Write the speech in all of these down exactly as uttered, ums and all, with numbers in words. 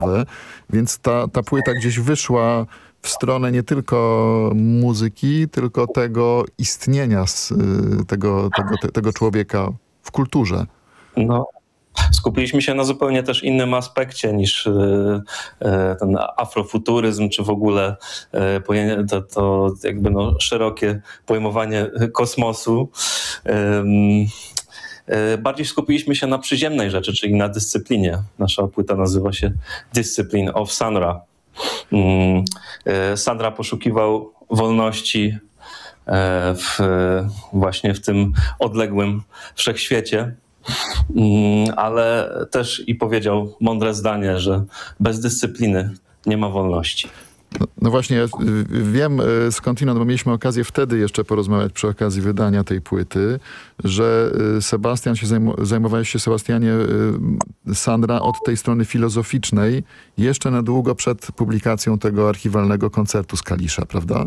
więc ta, ta płyta gdzieś wyszła w stronę nie tylko muzyki, tylko tego istnienia z, tego, tego, te, tego człowieka w kulturze. No, skupiliśmy się na zupełnie też innym aspekcie niż ten afrofuturyzm, czy w ogóle to, to jakby no szerokie pojmowanie kosmosu. Bardziej skupiliśmy się na przyziemnej rzeczy, czyli na dyscyplinie. Nasza płyta nazywa się Discipline of Sanra. Sandra poszukiwał wolności w, właśnie w tym odległym wszechświecie, ale też i powiedział mądre zdanie, że bez dyscypliny nie ma wolności. No, no właśnie, ja wiem skądinąd, bo mieliśmy okazję wtedy jeszcze porozmawiać przy okazji wydania tej płyty, że Sebastian się zajmował, zajmowałeś się, Sebastianie, Sandra, od tej strony filozoficznej jeszcze na długo przed publikacją tego archiwalnego koncertu z Kalisza, prawda?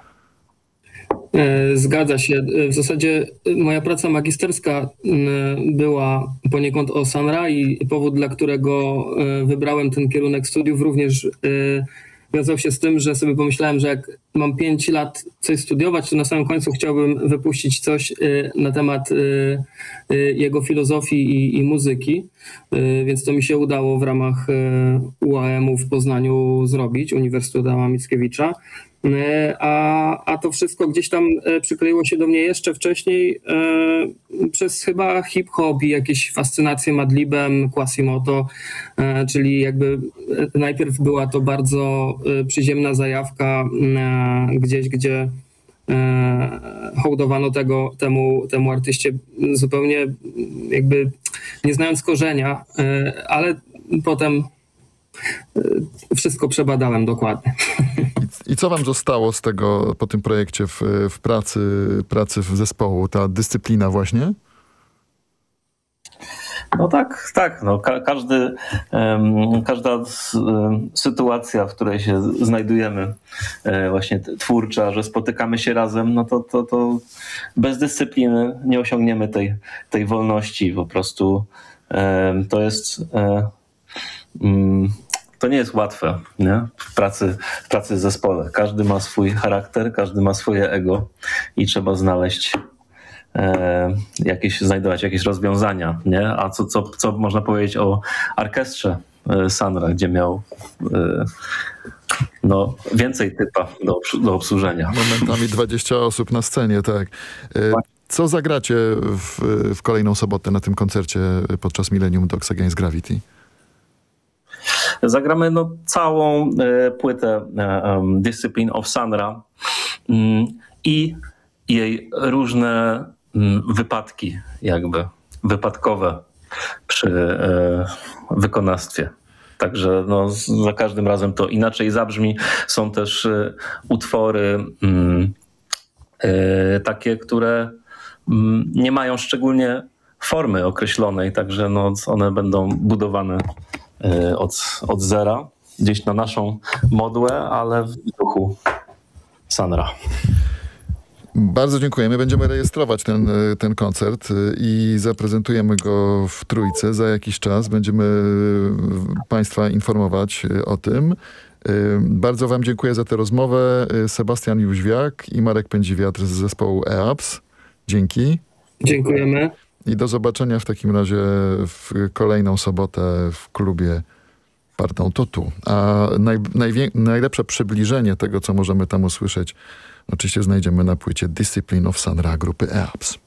Zgadza się. W zasadzie moja praca magisterska była poniekąd o Sanra i powód, dla którego wybrałem ten kierunek studiów, również wiązał się z tym, że sobie pomyślałem, że jak mam pięć lat coś studiować, to na samym końcu chciałbym wypuścić coś na temat jego filozofii i, i muzyki, więc to mi się udało w ramach U A M-u w Poznaniu zrobić, Uniwersytetu Adama Mickiewicza. A, a to wszystko gdzieś tam przykleiło się do mnie jeszcze wcześniej e, przez chyba hip-hop i jakieś fascynacje Madlibem, Quasimoto, e, czyli jakby najpierw była to bardzo przyziemna zajawka e, gdzieś, gdzie e, hołdowano tego, temu, temu artyście zupełnie jakby nie znając korzenia, e, ale potem wszystko przebadałem dokładnie. I co wam zostało z tego, po tym projekcie w, w pracy, pracy w zespołu? Ta dyscyplina właśnie? No tak, tak. No, ka- każdy, um, każda um, sytuacja, w której się znajdujemy, um, właśnie twórcza, że spotykamy się razem, no to, to, to bez dyscypliny nie osiągniemy tej, tej wolności. Po prostu um, to jest... Um, To nie jest łatwe, nie? W pracy, w pracy w zespole. Każdy ma swój charakter, każdy ma swoje ego i trzeba znaleźć e, jakieś, znajdować jakieś rozwiązania, nie? A co, co, co można powiedzieć o orkiestrze e, Sanra, gdzie miał e, no, więcej typa do, do obsłużenia. Momentami dwadzieścia osób na scenie, tak. E, co zagracie w, w kolejną sobotę na tym koncercie podczas Millennium Dogs Against Gravity? Zagramy no, całą e, płytę e, um, Discipline of Sanra mm, i jej różne mm, wypadki, jakby wypadkowe przy e, wykonawstwie. Także no, za każdym razem to inaczej zabrzmi. Są też e, utwory mm, e, takie, które mm, nie mają szczególnie formy określonej, także no, one będą budowane Od, od zera, gdzieś na naszą modłę, ale w duchu Sanra. Bardzo dziękujemy. Będziemy rejestrować ten, ten koncert i zaprezentujemy go w Trójce za jakiś czas. Będziemy Państwa informować o tym. Bardzo Wam dziękuję za tę rozmowę. Sebastian Jóźwiak i Marek Pędziwiatr z zespołu E A P S. Dzięki. Dziękujemy. I do zobaczenia w takim razie w kolejną sobotę w klubie Pardon, to tu. A naj, najwię, najlepsze przybliżenie tego, co możemy tam usłyszeć, oczywiście znajdziemy na płycie Discipline of Sanra grupy E A P S.